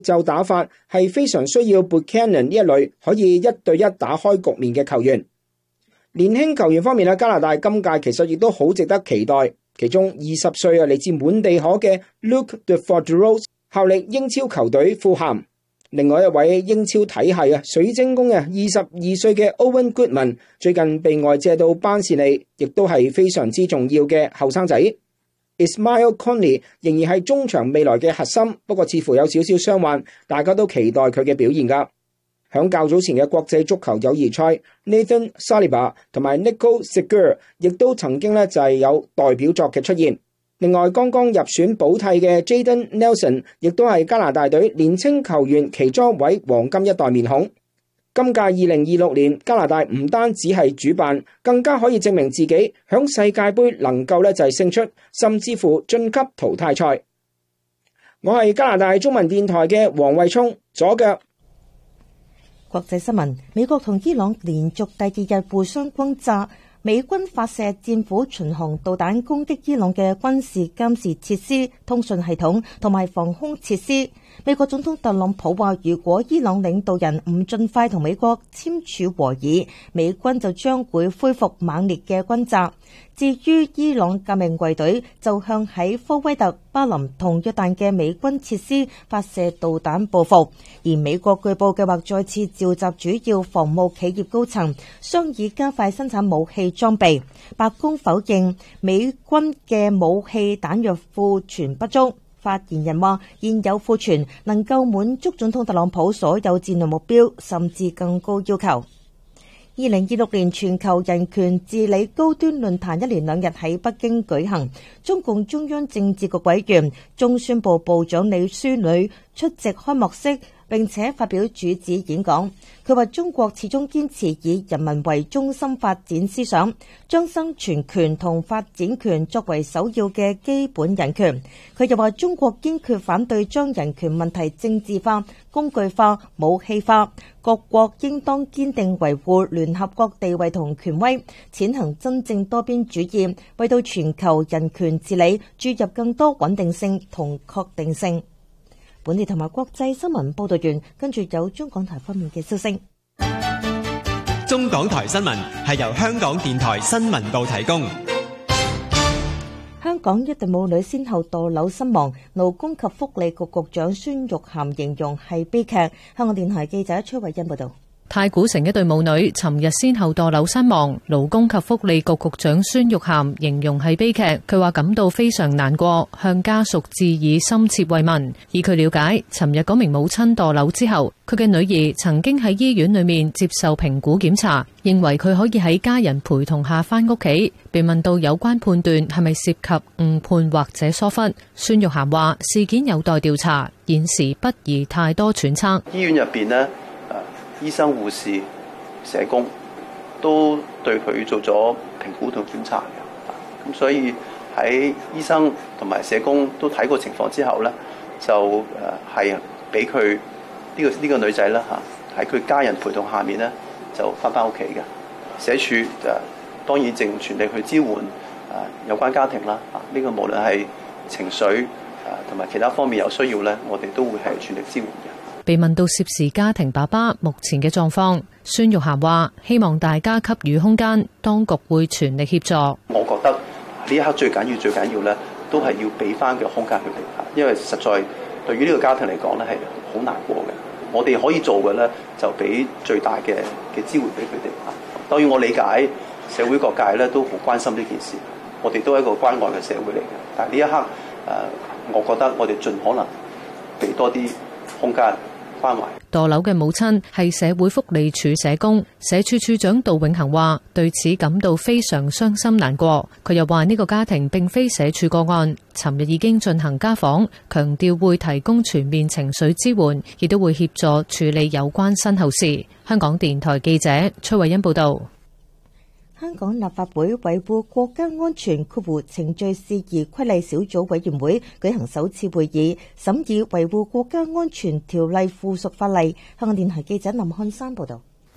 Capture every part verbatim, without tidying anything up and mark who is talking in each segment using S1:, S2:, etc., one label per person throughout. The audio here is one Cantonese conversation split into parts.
S1: 就打法係非常需要 Buchanan 呢一類可以一對一打開局面嘅球員。年輕球員方面，加拿大今屆其實亦都好值得期待。其中二十歲啊嚟自滿地可嘅 Luke de Fordreau 效力英超球隊富咸。另外一位英超體系啊水晶宮嘅二十二歲嘅 Owen Goodman 最近被外借到班士利，亦都係非常之重要嘅後生仔。Ismail Conley 仍然係中場未來嘅核心，不過似乎有少少傷患，大家都期待佢嘅表現㗎。響較早前嘅國際足球友誼賽 ，Nathan Saliba 同埋 Nico Segur 亦都曾經咧就係有代表作嘅出現。另外，剛剛入選保替嘅 Jayden Nelson 亦都係加拿大隊年青球員其中一位黃金一代面孔。今屆二零二六年，加拿大唔單止係主辦，更加可以證明自己響世界盃能夠咧就係勝出，甚至乎晉級淘汰賽。我係加拿大中文電台嘅黃慧聰，左腳。
S2: 國際新聞：美國同伊朗連續第二日互相轟炸，美軍發射戰斧巡航導彈攻擊伊朗嘅軍事監視設施、通訊系統同埋防空設施。美國總統特朗普話，如果伊朗領導人唔盡快同美國簽署和議，美軍就將會恢復猛烈嘅轟炸。至於伊朗革命衛隊就向喺科威特、巴林同約旦嘅美軍設施發射導彈報復，而美國據報計劃再次召集主要防務企業高層商議加快生產武器裝備。白宮否認美軍嘅武器彈藥庫存不足。發言人話，現有庫存能夠滿足總統特朗普所有戰略目標，甚至更高要求。二零二六年全球人權治理高端論壇一連兩日喺北京舉行，中共中央政治局委員、中宣部部長李書磊出席開幕式，並且發表主旨演講。佢話中國始終堅持以人民為中心發展思想，將生存權同發展權作為首要嘅基本人權。佢又話中國堅決反對將人權問題政治化、工具化、武器化，各國應當堅定維護聯合國地位同權威，踐行真正多邊主義，為到全球人權治理注入更多穩定性同確定性。本地同埋國際新聞報道完，跟住有中港台方面嘅消息。
S3: 中港台新聞係由香港電台新聞部提供。
S2: 香港一對母女先後墮樓身亡，勞工及福利局局長孫玉菡形容係悲劇。香港電台記者崔慧欣報道。
S4: 太古城一對母女尋日先後墮樓身亡，勞工及福利局局長孫玉菡形容係悲劇，佢話感到非常難過，向家屬致以深切慰問。以佢了解，尋日嗰名母親墮樓之後，佢嘅女兒曾經喺醫院裏面接受評估檢查，認為佢可以喺家人陪同下返屋企。被問到有關判斷係咪涉及誤判或者疏忽，孫玉菡話事件有待調查，現時不宜太多揣測。
S5: 醫院入邊呢，醫生、護士、社工都對佢做咗評估同檢查嘅，咁所以喺醫生同埋社工都睇過情況之後咧，就誒係俾佢呢個呢個女仔啦嚇，喺佢家人陪同下面咧就翻返屋企嘅。社署誒當然正全力去支援誒有關家庭啦，啊呢個無論係情緒誒同埋其他方面有需要咧，我哋都會係全力支援嘅。
S4: 被問到涉事家庭爸爸目前嘅狀況，孫玉菡話希望大家給予空間，當局會全力協助。
S5: 我覺得呢一刻最緊要最緊要咧，都係要俾翻個空間佢哋，因為實在對於呢個家庭嚟講咧係好難過嘅。我哋可以做嘅咧，就俾最大嘅嘅支援俾佢哋。當然我理解社會各界咧都好關心呢件事，我哋都係一個關愛嘅社會嚟嘅。但係呢一刻誒，我覺得我哋盡可能俾多啲空間。
S4: 墮樓嘅母親係社會福利署社工，社署署長杜永恒話對此感到非常傷心難過。佢又話呢個家庭並非社署個案，尋日已經進行家訪，強調會提供全面情緒支援，亦都會協助處理有關身後事。香港電台記者崔慧欣報道。
S2: 香港立法會維護國家安全括弧程序事宜規例小組委員會舉行首次會議，審議維護國家安全條例附屬法例。香港電台記者林漢山報道。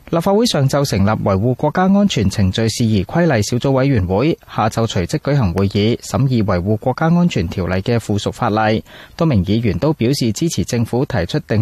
S6: 立法會上晝成立維護國家安全程序事宜規例小組委員會，下晝隨即舉行會議，審議維護國家安全條例嘅附屬法例。多名議員都表示支持政府提出定